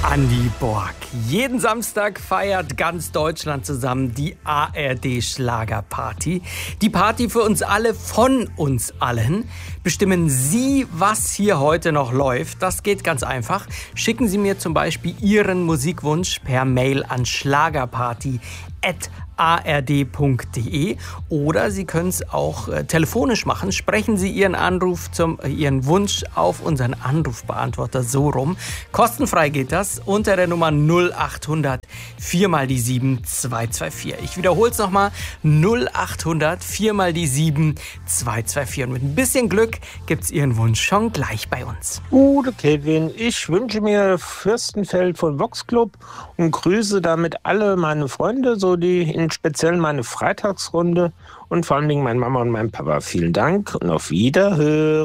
Andy Borg. Jeden Samstag feiert ganz Deutschland zusammen die ARD-Schlagerparty. Die Party für uns alle, von uns allen. Bestimmen Sie, was hier heute noch läuft? Das geht ganz einfach. Schicken Sie mir zum Beispiel Ihren Musikwunsch per Mail an schlagerparty@ard.de oder Sie können es auch telefonisch machen. Sprechen Sie Ihren Ihren Wunsch auf unseren Anrufbeantworter so rum. Kostenfrei geht das unter der Nummer 0800 4 mal die 7 224. Ich wiederhole es nochmal. 0800 4 mal die 7 224. Und mit ein bisschen Glück gibt's Ihren Wunsch schon gleich bei uns. Gute Kevin, ich wünsche mir Fürstenfeld von Vox Club und grüße damit alle meine Freunde, so die speziell meine Freitagsrunde und vor allen Dingen meine Mama und mein Papa. Vielen Dank und auf Wiederhören.